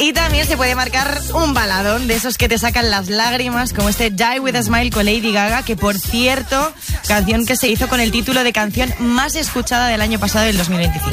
Y también se puede marcar un baladón de esos que te sacan las lágrimas, como este Die With A Smile con Lady Gaga, que por cierto, canción que se hizo con el título de canción más escuchada del año pasado, del 2025.